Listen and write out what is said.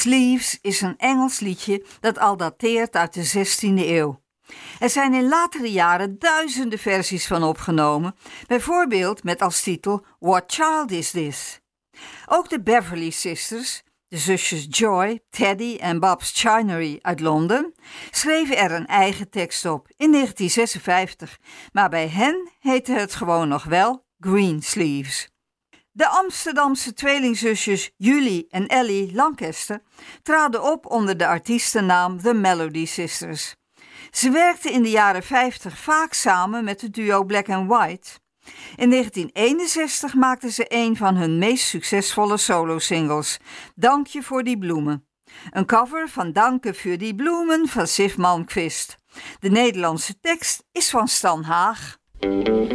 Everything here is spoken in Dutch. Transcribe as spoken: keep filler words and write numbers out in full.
Sleeves is een Engels liedje dat al dateert uit de zestiende eeuw. Er zijn in latere jaren duizenden versies van opgenomen, bijvoorbeeld met als titel What Child Is This? Ook de Beverly Sisters, de zusjes Joy, Teddy en Babs Chinery uit Londen, schreven er een eigen tekst op in negentien zesenvijftig, maar bij hen heette het gewoon nog wel Greensleeves. De Amsterdamse tweelingzusjes Julie en Ellie Lancaster traden op onder de artiestennaam The Melody Sisters. Ze werkten in de jaren vijftig vaak samen met het duo Black and White. In negentien eenenzestig maakten ze een van hun meest succesvolle solo-singles, Dank je voor die bloemen. Een cover van Danke voor die bloemen van Sif Malmkvist. De Nederlandse tekst is van Stan Haag.